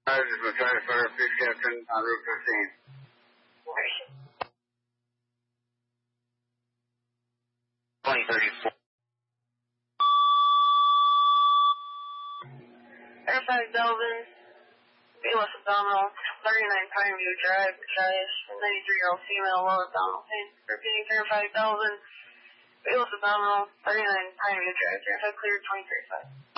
This is Matthias Fire, Police Captain on Route 15. 2034. Air 5 Delvin, Bayless Abdominal, 39 Pineview Drive, Matthias, 93-year-old female, low abdominal pain. Repeating Air 5 Delvin, Bayless Abdominal, 39 Pineview Drive, Air 5 cleared 23-5.